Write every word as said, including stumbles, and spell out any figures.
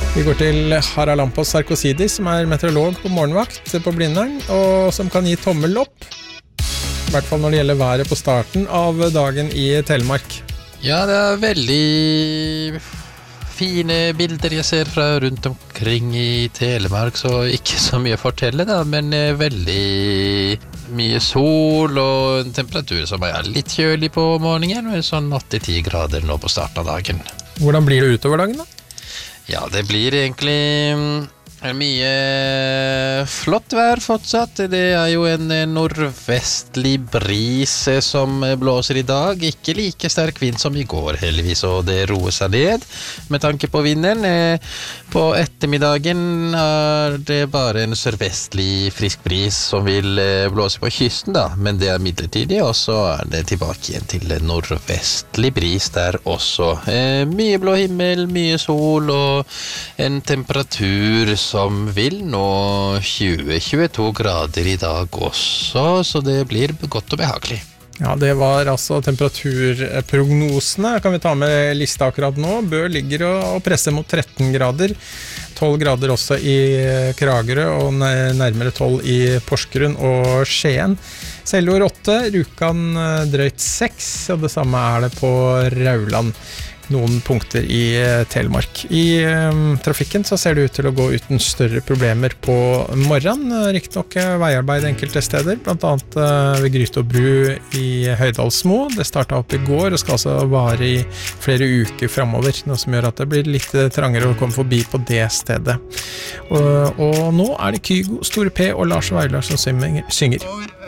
Vi går til Haralampos Sarkosidis, som er meteorolog på morgenvakt på Blindern, og som kan gi tommel opp, i hvert fall når det gjelder været på starten av dagen i Telemark. Ja, det er veldig fine bilder jeg ser fra rundt omkring i Telemark, så ikke så mye å fortelle da, men veldig mye sol og en temperatur som er litt kjølig på morgenen, sånn åtte til ti grader nå på starten av dagen. Hvordan blir det utover dagen da? Ja, det blir egentlig mye flott vær fortsatt. Det er jo en nordvestlig bris som blåser i dag. Ikke like sterk vind som i går, heldigvis, og det roer seg ned. Med tanke på vinden, på ettermiddagen er det bare en sørvestlig frisk bris som vil blåse på kysten, da. Men det er midlertidig, og så er det tilbake igjen til nordvestlig bris der også. Mye blå himmel, mye sol og en temperatur som vil nå tjue til tjueto grader i dag også, så det blir godt og behagelig. Ja, det var altså temperaturprognosene. Kan vi ta med lista akkurat nå? Bø ligger og presser mot tretten grader, tolv grader også i Kragerø, og nærmere tolv i Porsgrunn og Skien. Seljord åtte, Rjukan drøyt seks, og det samme er det på Rauland. Noen punkter i Telemark. I um, trafikken så ser det ut til å gå uten større problemer på morgenen. Riktig nok veiarbeid enkelte steder, blant annet uh, ved Gryte og Bru i Høydalsmo. Det startet opp i går og skal altså vare i flere uker fremover, noe som gjør at det blir litt trangere å komme forbi på det stedet. Og, og nå er det Kygo, Store P og Lars Veilar som synger.